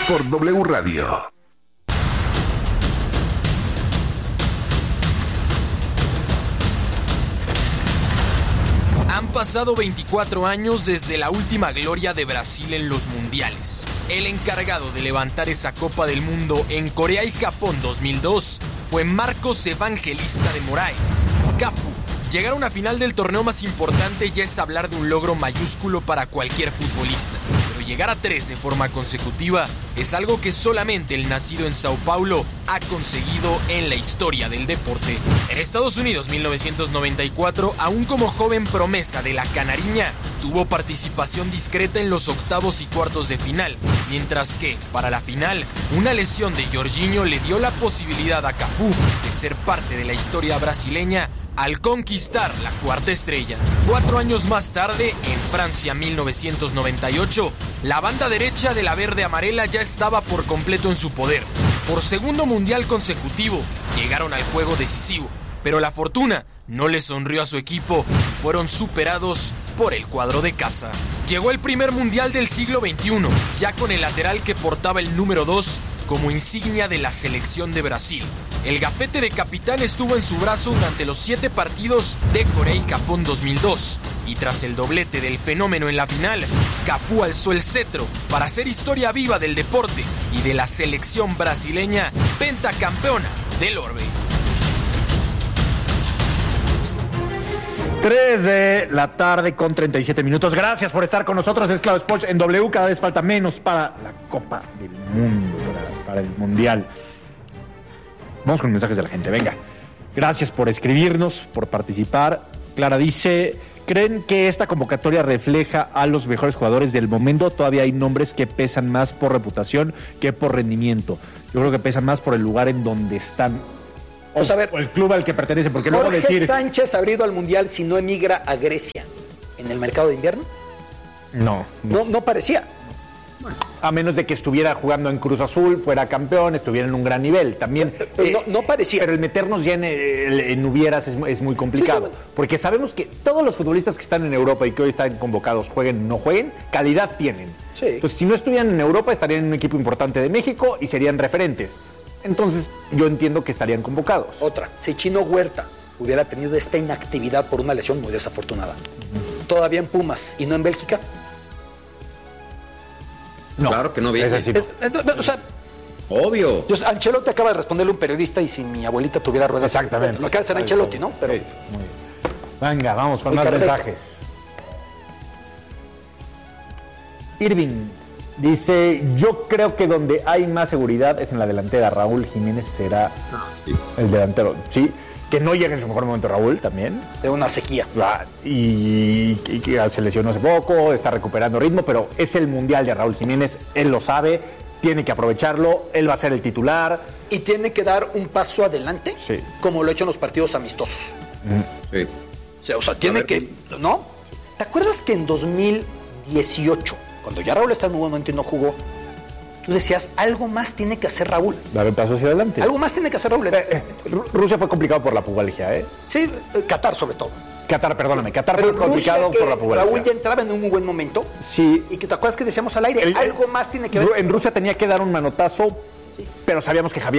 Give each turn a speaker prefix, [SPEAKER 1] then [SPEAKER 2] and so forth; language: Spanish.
[SPEAKER 1] por W Radio.
[SPEAKER 2] Han pasado 24 años desde la última gloria de Brasil en los mundiales. El encargado de levantar esa Copa del Mundo en Corea y Japón 2002 fue Marcos Evangelista de Moraes, Cafu. Llegar a una final del torneo más importante ya es hablar de un logro mayúsculo para cualquier futbolista. Pero llegar a 3 de forma consecutiva es algo que solamente el nacido en Sao Paulo ha conseguido en la historia del deporte. En Estados Unidos, 1994, aún como joven promesa de la Canariña, tuvo participación discreta en los octavos y cuartos de final, mientras que, para la final, una lesión de Jorginho le dio la posibilidad a Cafu de ser parte de la historia brasileña al conquistar la cuarta estrella. 4 años más tarde, en Francia 1998, la banda derecha de la verde amarela ya estaba por completo en su poder. Por segundo mundial consecutivo, llegaron al juego decisivo, pero la fortuna no le sonrió a su equipo y fueron superados por el cuadro de casa. Llegó el primer mundial del siglo XXI, ya con el lateral que portaba el número 2 como insignia de la selección de Brasil. El gafete de capitán estuvo en su brazo durante los 7 partidos de Corea y Japón 2002. Y tras el doblete del fenómeno en la final, Cafu alzó el cetro para hacer historia viva del deporte y de la selección brasileña pentacampeona del orbe.
[SPEAKER 3] 3 de la tarde con 37 minutos. Gracias por estar con nosotros. Es Claro Sports en W. Cada vez falta menos para la Copa del Mundo, para el Mundial. Vamos con mensajes de la gente. Venga. Gracias por escribirnos, por participar. Clara dice: ¿creen que esta convocatoria refleja a los mejores jugadores del momento? Todavía hay nombres que pesan más por reputación que por rendimiento. Yo creo que pesan más por el lugar en donde están. O el club al que pertenece, porque luego decir...
[SPEAKER 4] ¿Sánchez habría ido al Mundial si no emigra a Grecia en el mercado de invierno? No parecía.
[SPEAKER 3] Bueno. A menos de que estuviera jugando en Cruz Azul, fuera campeón, estuviera en un gran nivel. También
[SPEAKER 4] no parecía.
[SPEAKER 3] Pero el meternos ya en hubieras es muy complicado. Sí, porque sabemos que todos los futbolistas que están en Europa y que hoy están convocados, jueguen o no jueguen, calidad tienen.
[SPEAKER 4] Sí.
[SPEAKER 3] Entonces, si no estuvieran en Europa, estarían en un equipo importante de México y serían referentes. Entonces, yo entiendo que estarían convocados.
[SPEAKER 4] Otra, si Chino Huerta hubiera tenido esta inactividad por una lesión muy desafortunada, ¿todavía en Pumas y no en Bélgica?
[SPEAKER 5] No, claro que no viene.
[SPEAKER 4] O sea,
[SPEAKER 5] obvio.
[SPEAKER 4] Ancelotti acaba de responderle a un periodista y si mi abuelita tuviera ruedas.
[SPEAKER 3] Exactamente.
[SPEAKER 4] Lo que hace Ancelotti, ¿no? Pero...
[SPEAKER 3] Sí, muy bien. Venga, vamos con más mensajes. Irving dice: yo creo que donde hay más seguridad es en la delantera. Raúl Jiménez será el delantero. Sí, que no llega en su mejor momento Raúl también.
[SPEAKER 4] De una sequía.
[SPEAKER 3] Y que se lesionó hace poco, está recuperando ritmo, pero es el mundial de Raúl Jiménez, él lo sabe, tiene que aprovecharlo, él va a ser el titular.
[SPEAKER 4] Y tiene que dar un paso adelante, sí, como lo ha hecho en los partidos amistosos. Sí. O sea, tiene que... ¿No? ¿Te acuerdas que en 2018... cuando ya Raúl está en un buen momento y no jugó, tú decías, algo más tiene que hacer Raúl?
[SPEAKER 3] Dar el paso hacia adelante.
[SPEAKER 4] Algo más tiene que hacer Raúl.
[SPEAKER 3] Rusia fue complicado por la pubalgia, ¿eh?
[SPEAKER 4] Sí, Qatar sobre todo.
[SPEAKER 3] Qatar fue complicado por la pubalgia.
[SPEAKER 4] Raúl ya entraba en un muy buen momento.
[SPEAKER 3] Sí.
[SPEAKER 4] Y que te acuerdas que decíamos al aire, algo más tiene que ver.
[SPEAKER 3] En Rusia tenía que dar un manotazo, sí, pero sabíamos que Javier